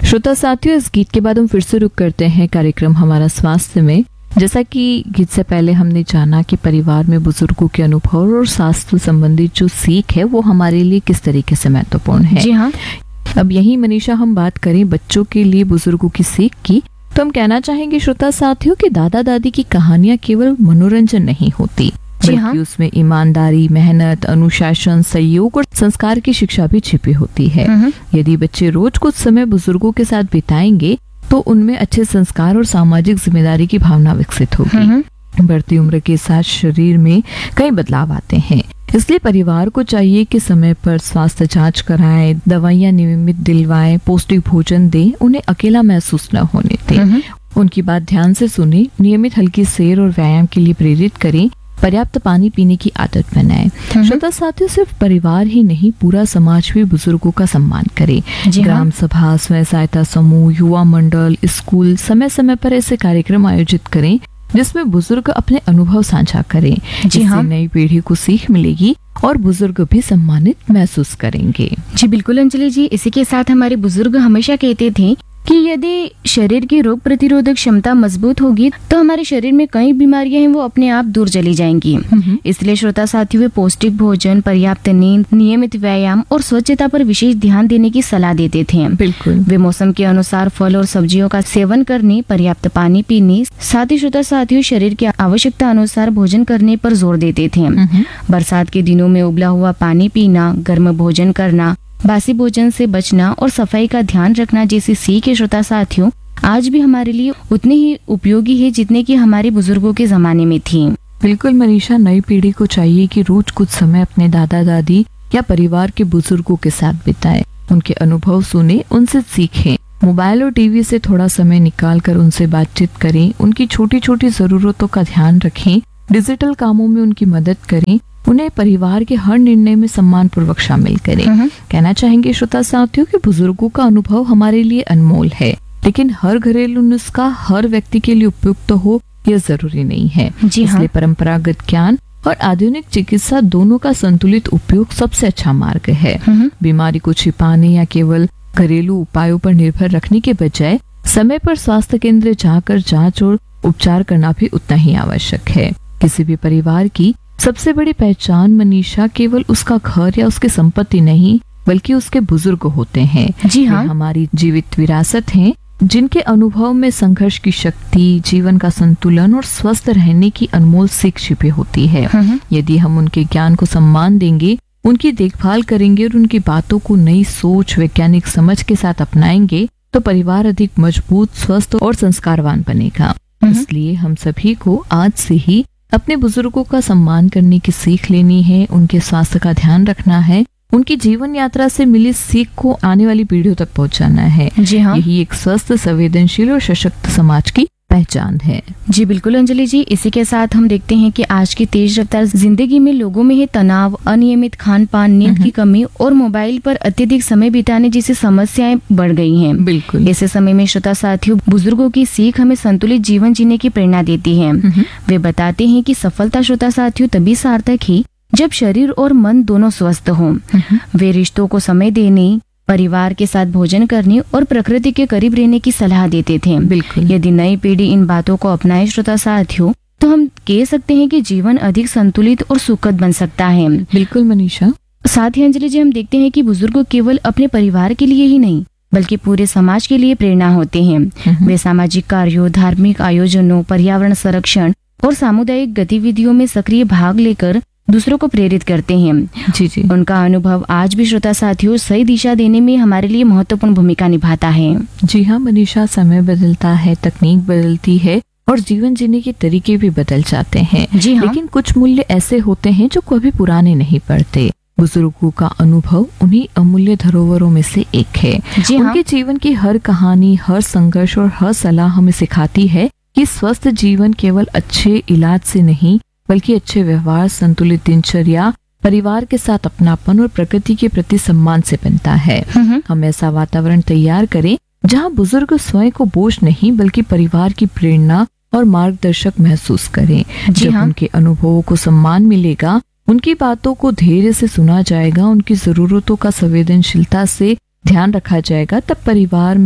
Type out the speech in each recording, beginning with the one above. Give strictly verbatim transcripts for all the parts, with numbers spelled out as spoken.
श्रोता साथियों, इस गीत के बाद हम फिर से रुक करते हैं कार्यक्रम हमारा स्वास्थ्य में। जैसा कि गीत से पहले हमने जाना कि परिवार में बुजुर्गों के अनुभव और स्वास्थ्य संबंधित जो सीख है वो हमारे लिए किस तरीके से महत्वपूर्ण है। जी हाँ। अब यही मनीषा हम बात करें बच्चों के लिए बुजुर्गों की सीख की, तो हम कहना चाहेंगे श्रोता साथियों कि दादा दादी की कहानियां केवल मनोरंजन नहीं होती, जी हाँ। बल्कि उसमें ईमानदारी, मेहनत, अनुशासन, सहयोग और संस्कार की शिक्षा भी छिपी होती है। यदि बच्चे रोज कुछ समय बुजुर्गों के साथ बिताएंगे तो उनमें अच्छे संस्कार और सामाजिक जिम्मेदारी की भावना विकसित होगी। बढ़ती उम्र के साथ शरीर में कई बदलाव आते हैं, इसलिए परिवार को चाहिए कि समय पर स्वास्थ्य जांच कराएं, दवाइयां नियमित दिलवाएं, पौष्टिक भोजन दें, उन्हें अकेला महसूस न होने दें, उनकी बात ध्यान से सुने, नियमित हल्की सैर और व्यायाम के लिए प्रेरित करें, पर्याप्त पानी पीने की आदत बनाएं। श्रोता साथियों, सिर्फ परिवार ही नहीं, पूरा समाज भी बुजुर्गों का सम्मान करे। ग्राम सभा, स्वयं सहायता समूह, युवा मंडल, स्कूल समय समय पर ऐसे कार्यक्रम आयोजित करें जिसमें बुजुर्ग अपने अनुभव साझा करें। जी हाँ। नई पीढ़ी को सीख मिलेगी और बुजुर्ग भी सम्मानित महसूस करेंगे। जी बिल्कुल अंजलि जी, इसी के साथ हमारे बुजुर्ग हमेशा कहते थे कि यदि शरीर की रोग प्रतिरोधक क्षमता मजबूत होगी तो हमारे शरीर में कई बीमारियां हैं वो अपने आप दूर चली जाएंगी। इसलिए श्रोता साथियों, वे पौष्टिक भोजन, पर्याप्त नींद, नियमित व्यायाम और स्वच्छता पर विशेष ध्यान देने की सलाह देते थे। बिल्कुल। वे मौसम के अनुसार फल और सब्जियों का सेवन करने, पर्याप्त पानी पीने, साथ ही श्रोता साथियों शरीर की आवश्यकता अनुसार भोजन करने पर जोर देते थे। बरसात के दिनों में उबला हुआ पानी पीना, गर्म भोजन करना, बासी भोजन से बचना और सफाई का ध्यान रखना जैसी सीख है श्रोता साथियों आज भी हमारे लिए उतनी ही उपयोगी है जितने कि हमारे बुजुर्गों के जमाने में थी। बिल्कुल मनीषा, नई पीढ़ी को चाहिए कि रोज कुछ समय अपने दादा दादी या परिवार के बुजुर्गों के साथ बिताएं, उनके अनुभव सुने, उनसे सीखें। मोबाइल और टीवी से थोड़ा समय निकाल कर उनसे बातचीत करें, उनकी छोटी छोटी जरूरतों का ध्यान रखें, डिजिटल कामों में उनकी मदद करें, उन्हें परिवार के हर निर्णय में सम्मान पूर्वक शामिल करें। कहना चाहेंगे श्रोता साथियों कि बुजुर्गों का अनुभव हमारे लिए अनमोल है, लेकिन हर घरेलू नुस्खा हर व्यक्ति के लिए उपयुक्त हो यह जरूरी नहीं है। जी हाँ। इसलिए परंपरागत ज्ञान और आधुनिक चिकित्सा दोनों का संतुलित उपयोग सबसे अच्छा मार्ग है। बीमारी को छिपाने या केवल घरेलू उपायों पर निर्भर रखने के बजाय समय पर स्वास्थ्य केंद्र जाकर जांच और उपचार करना भी उतना ही आवश्यक है। किसी भी परिवार की सबसे बड़ी पहचान मनीषा केवल उसका घर या उसकी संपत्ति नहीं, बल्कि उसके बुजुर्ग होते हैं। जी हाँ। हमारी जीवित विरासत हैं, जिनके अनुभव में संघर्ष की शक्ति, जीवन का संतुलन और स्वस्थ रहने की अनमोल सीख छिपी होती है। यदि हम उनके ज्ञान को सम्मान देंगे, उनकी देखभाल करेंगे और उनकी बातों को नई सोच, वैज्ञानिक समझ के साथ अपनाएंगे तो परिवार अधिक मजबूत, स्वस्थ और संस्कारवान बनेगा। इसलिए हम सभी को आज से ही अपने बुजुर्गों का सम्मान करने की सीख लेनी है, उनके स्वास्थ्य का ध्यान रखना है, उनकी जीवन यात्रा से मिली सीख को आने वाली पीढ़ियों तक पहुंचाना है। जी हाँ। यही एक स्वस्थ, संवेदनशील और सशक्त समाज की पहचान है। जी बिल्कुल अंजलि जी, इसी के साथ हम देखते हैं कि आज की तेज रफ्तार जिंदगी में लोगों में है तनाव, अनियमित खान पान, नींद की कमी और मोबाइल पर अत्यधिक समय बिताने जैसी समस्याएं बढ़ गई हैं। बिल्कुल। ऐसे समय में श्रोता साथियों, बुजुर्गों की सीख हमें संतुलित जीवन जीने की प्रेरणा देती है। वे बताते हैं कि सफलता श्रोता साथियों तभी सार्थक है जब शरीर और मन दोनों स्वस्थ हों। वे रिश्तों को समय देने, परिवार के साथ भोजन करने और प्रकृति के करीब रहने की सलाह देते थे। बिल्कुल। यदि नई पीढ़ी इन बातों को अपनाए श्रोता साथियों, तो हम कह सकते हैं कि जीवन अधिक संतुलित और सुखद बन सकता है। बिल्कुल मनीषा। साथ ही अंजलि जी, हम देखते हैं कि बुजुर्ग केवल अपने परिवार के लिए ही नहीं बल्कि पूरे समाज के लिए प्रेरणा होते हैं। वे सामाजिक कार्यों, धार्मिक आयोजनों, पर्यावरण संरक्षण और सामुदायिक गतिविधियों में सक्रिय भाग लेकर दूसरों को प्रेरित करते हैं। जी जी। उनका अनुभव आज भी श्रोता साथियों सही दिशा देने में हमारे लिए महत्वपूर्ण भूमिका निभाता है। जी हाँ मनीषा, समय बदलता है, तकनीक बदलती है और जीवन जीने के तरीके भी बदल जाते हैं। जी हाँ। लेकिन कुछ मूल्य ऐसे होते हैं जो कभी पुराने नहीं पड़ते। बुजुर्गों का अनुभव उन्हीं अमूल्य धरोहरों में से एक है। जी हाँ। उनके जीवन की हर कहानी, हर संघर्ष और हर सलाह हमें सिखाती है कि स्वस्थ जीवन केवल अच्छे इलाज से नहीं बल्कि अच्छे व्यवहार, संतुलित दिनचर्या, परिवार के साथ अपनापन और प्रकृति के प्रति सम्मान से बनता है। हम ऐसा वातावरण तैयार करें जहां बुजुर्ग स्वयं को बोझ नहीं बल्कि परिवार की प्रेरणा और मार्गदर्शक महसूस करें। जब हाँ। उनके अनुभवों को सम्मान मिलेगा, उनकी बातों को धैर्य से सुना जाएगा, उनकी जरूरतों का संवेदनशीलता से ध्यान रखा जाएगा, तब परिवार में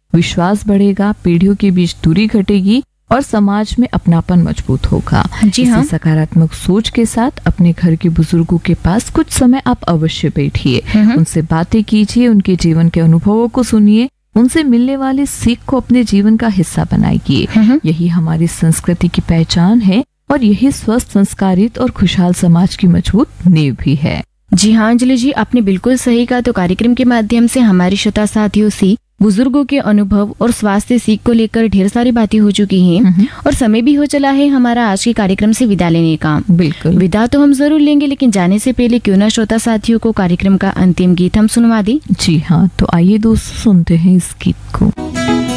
विश्वास बढ़ेगा, पीढ़ियों के बीच दूरी घटेगी और समाज में अपनापन मजबूत होगा। जी हाँ। इसी सकारात्मक सोच के साथ अपने घर के बुजुर्गों के पास कुछ समय आप अवश्य बैठिए, उनसे बातें कीजिए, उनके जीवन के अनुभवों को सुनिए, उनसे मिलने वाली सीख को अपने जीवन का हिस्सा बनाइए। यही हमारी संस्कृति की पहचान है और यही स्वस्थ, संस्कारित और खुशहाल समाज की मजबूत नींव भी है। जी हाँ अंजलि जी, आपने बिल्कुल सही कहा। तो कार्यक्रम के माध्यम से हमारे श्रोता साथियों से बुजुर्गों के अनुभव और स्वास्थ्य सीख को लेकर ढेर सारी बातें हो चुकी हैं और समय भी हो चला है हमारा आज के कार्यक्रम से विदा लेने का। बिल्कुल, विदा तो हम जरूर लेंगे, लेकिन जाने से पहले क्यों ना श्रोता साथियों को कार्यक्रम का अंतिम गीत हम सुनवा दें। जी हाँ, तो आइए दोस्तों सुनते हैं इस गीत को।